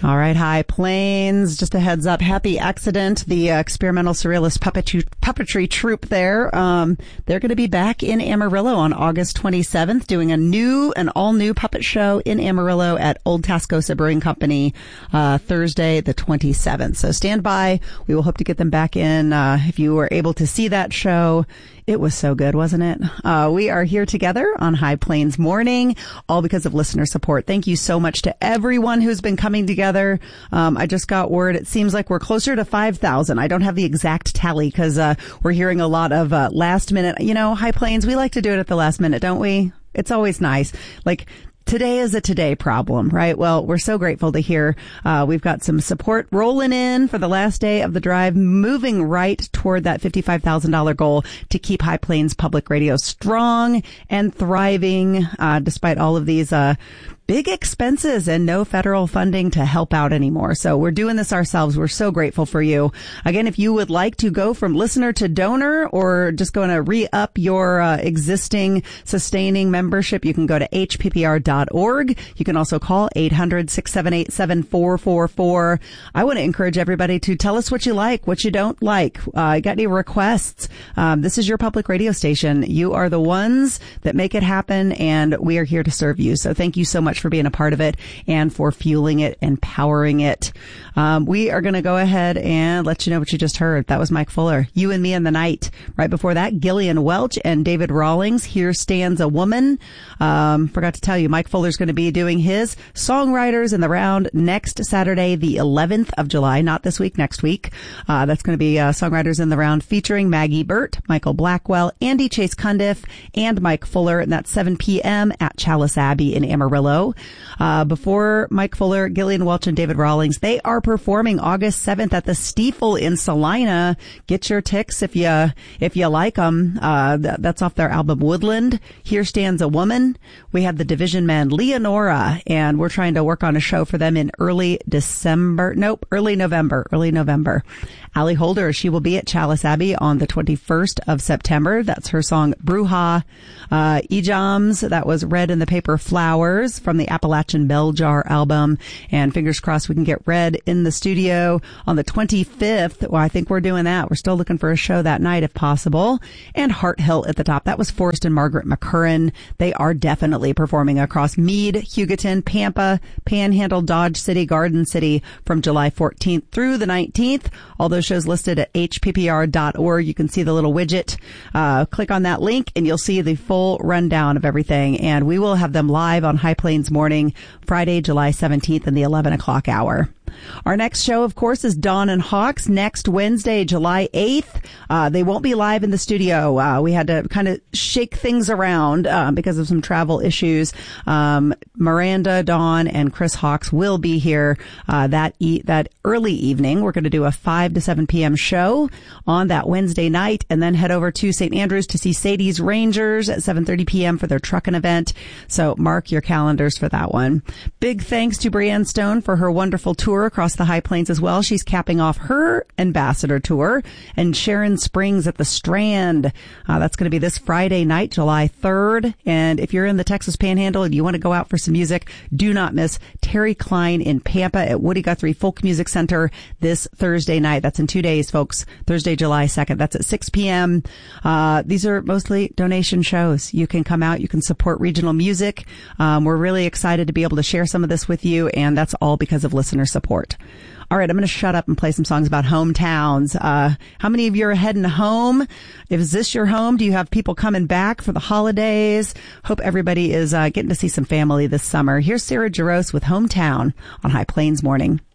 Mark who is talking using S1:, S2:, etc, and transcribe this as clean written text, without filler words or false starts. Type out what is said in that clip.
S1: All right, High Plains. Just a heads up. Happy Accident, the experimental surrealist puppetry troupe there. They're going to be back in Amarillo on August 27th doing an all-new puppet show in Amarillo at Old Tascosa Brewing Company Thursday the 27th. So stand by. We will hope to get them back in if you were able to see that show. It was so good, wasn't it? We are here together on High Plains Morning, all because of listener support. Thank you so much to everyone who's been coming together. I just got word. It seems like we're closer to 5,000. I don't have the exact tally because we're hearing a lot of last minute. You know, High Plains, we like to do it at the last minute, don't we? It's always nice. Like, today is a today problem, right? Well, we're so grateful to hear. We've got some support rolling in for the last day of the drive, moving right toward that $55,000 goal to keep High Plains Public Radio strong and thriving, despite all of these, big expenses and no federal funding to help out anymore. So we're doing this ourselves. We're so grateful for you. Again, if you would like to go from listener to donor or just going to re-up your existing sustaining membership, you can go to hppr.org. You can also call 800-678-7444. I want to encourage everybody to tell us what you like, what you don't like. Got any requests? This is your public radio station. You are the ones that make it happen, and we are here to serve you. So thank you so much for being a part of it and for fueling it and powering it. We are going to go ahead and let you know what you just heard. That was Mike Fuller, You and Me in the Night. Right before that, Gillian Welch and David Rawlings, Here Stands a Woman. Forgot to tell you, Mike Fuller's going to be doing his Songwriters in the Round next Saturday, the 11th of July, not this week, next week. That's going to be Songwriters in the Round featuring Maggie Burt, Michael Blackwell, Andy Chase Cundiff, and Mike Fuller, and that's 7 p.m. at Chalice Abbey in Amarillo. Before Mike Fuller, Gillian Welch, and David Rawlings, they are performing August 7th at the Stiefel in Salina. Get your tics if you like them. That's off their album Woodland. Here Stands a Woman. We have the Division Men, Leonora, and we're trying to work on a show for them in early November. Allie Holder, she will be at Chalice Abbey on the 21st of September. That's her song Bruja. Ejams, that was Red in the Paper Flowers from the Appalachian Bell Jar album. And fingers crossed we can get Red in the studio on the 25th. Well, I think we're doing that. We're still looking for a show that night if possible. And Heart Hill at the top. That was Forrest and Margaret McCurran. They are definitely performing across Meade, Hugoton, Pampa, Panhandle, Dodge City, Garden City from July 14th through the 19th. All those shows listed at hppr.org. You can see the little widget. Click on that link and you'll see the full rundown of everything. And we will have them live on High Plains Morning, Friday, July 17th in the 11 o'clock hour. Our next show, of course, is Dawn and Hawks next Wednesday, July 8th. They won't be live in the studio. We had to kind of shake things around because of some travel issues. Miranda, Dawn, and Chris Hawks will be here that early evening. We're going to do a 5 to 7 p.m. show on that Wednesday night and then head over to St. Andrews to see Sadie's Rangers at 7:30 p.m. for their trucking event. So mark your calendars for that one. Big thanks to Brianne Stone for her wonderful tour across the High Plains as well. She's capping off her ambassador tour, and Sharon Springs at the Strand. That's going to be this Friday night, July 3rd. And if you're in the Texas Panhandle and you want to go out for some music, do not miss Terry Klein in Pampa at Woody Guthrie Folk Music Center this Thursday night. That's in 2 days, folks. Thursday, July 2nd. That's at 6 p.m. These are mostly donation shows. You can come out. You can support regional music. We're really excited to be able to share some of this with you, and that's all because of listener support. All right, I'm going to shut up and play some songs about hometowns. How many of you are heading home? Is this your home? Do you have people coming back for the holidays? Hope everybody is getting to see some family this summer. Here's Sarah Jarosz with Hometown on High Plains Morning.